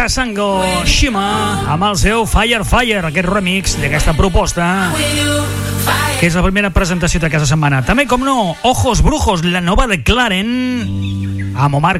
Sango Shima amb el seu Fire, aquest remix d'aquesta proposta, que és la primera presentació d'aquesta setmana. També, com no, Ojos Brujos, la nova de Claren, amb Omar